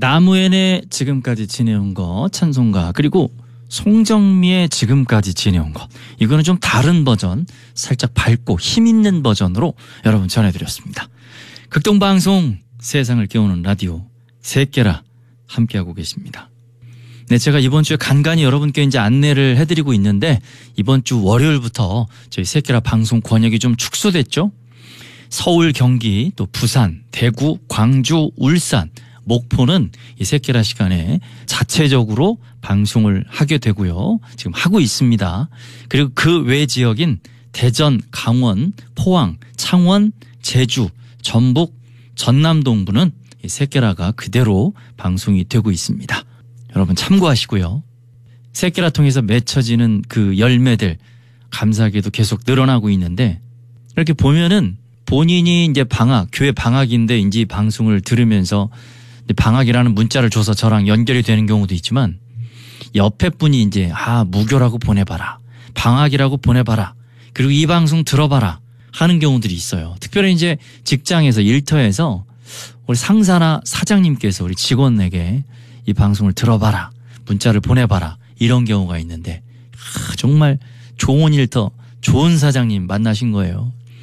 나무엔의 지금까지 지내온 거 찬송가, 그리고 송정미의 지금까지 지내온 것, 이거는 좀 다른 버전, 살짝 밝고 힘있는 버전으로 여러분 전해드렸습니다. 극동방송 세상을 깨우는 라디오 새끼라 함께하고 계십니다. 네, 제가 이번 주에 간간히 여러분께 이제 안내를 해드리고 있는데, 이번 주 월요일부터 저희 새끼라 방송 권역이 좀 축소됐죠. 서울, 경기, 또 부산, 대구, 광주, 울산, 목포는 이 새끼라 시간에 자체적으로 방송을 하게 되고요. 지금 하고 있습니다. 그리고 그 외 지역인 대전, 강원, 포항, 창원, 제주, 전북, 전남 동부는 이 새끼라가 그대로 방송이 되고 있습니다. 여러분 참고하시고요. 새끼라 통해서 맺혀지는 그 열매들 감사하게도 계속 늘어나고 있는데, 이렇게 보면은 본인이 이제 교회 방학인데 이제 이 방송을 들으면서 방학이라는 문자를 줘서 저랑 연결이 되는 경우도 있지만, 옆에 분이 이제 무교라고 보내봐라, 방학이라고 보내봐라, 그리고 이 방송 들어봐라 하는 경우들이 있어요. 특별히 이제 직장에서, 일터에서 우리 상사나 사장님께서 우리 직원에게 이 방송을 들어봐라, 문자를 보내봐라, 이런 경우가 있는데, 정말 좋은 일터, 좋은 사장님 만나신 거예요.